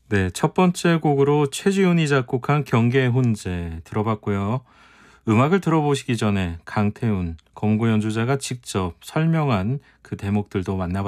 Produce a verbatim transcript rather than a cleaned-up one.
네, 첫 번째 곡으로 최지훈이 작곡한 경계의 혼재 들어봤고요. 음악을 들어보시기 전에 강태훈, 건고 연주자가 직접 설명한 그 대목들도 만나봤습니다.